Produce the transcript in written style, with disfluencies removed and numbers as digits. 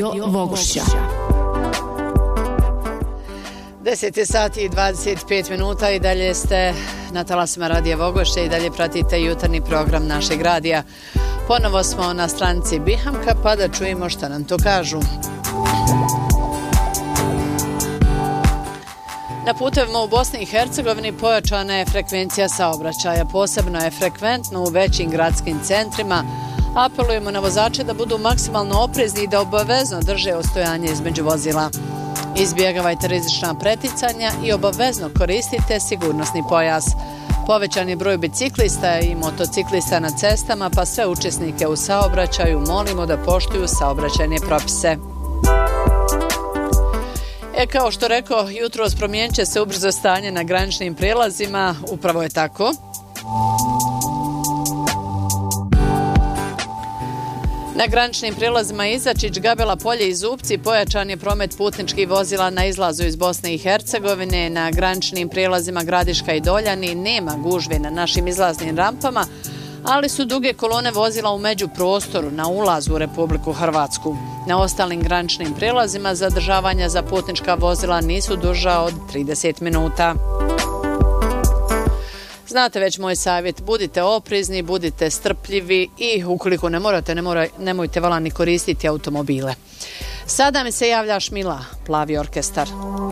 Radio Vogošća. 10 sati i 25 minuta i dalje ste na talasima Radija Vogošća i dalje pratite jutarnji program našeg radija. Ponovo smo na stranici Bihamka pa da čujemo šta nam to kažu. Na putevima u Bosni i Hercegovini pojačana je frekvencija saobraćaja. Posebno je frekventno u većim gradskim centrima. Apelujemo na vozače da budu maksimalno oprezni i da obavezno drže ostojanje između vozila. Izbjegavajte rizična preticanja i obavezno koristite sigurnosni pojas. Povećan je broj biciklista i motociklista na cestama, pa sve učesnike u saobraćaju molimo da poštuju saobraćajne propise. Kao što rekao, jutros promijenit će se ubrzo stanje na graničnim prijelazima, upravo je tako. Na graničnim prijelazima Izačić, Gabela Polje i Zupci pojačan je promet putničkih vozila na izlazu iz Bosne i Hercegovine. Na graničnim prijelazima Gradiška i Doljani nema gužve na našim izlaznim rampama, ali su duge kolone vozila u međuprostoru na ulazu u Republiku Hrvatsku. Na ostalim graničnim prijelazima zadržavanja za putnička vozila nisu duža od 30 minuta. Znate već moj savjet, budite oprezni, budite strpljivi i ukoliko ne morate, nemojte vala ni koristiti automobile. Sada mi se javlja Šmila, Plavi orkestar.